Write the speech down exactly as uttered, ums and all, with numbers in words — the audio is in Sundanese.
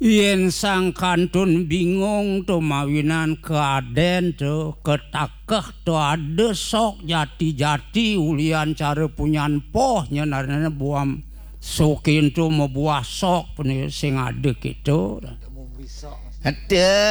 yen sang kantun bingung tu mawinan keaden tu ketakeh tu ada sok jati-jati ulian cara punyan poh nyenarnya buam sokin tu mau buah sok sing ada gitu. Ada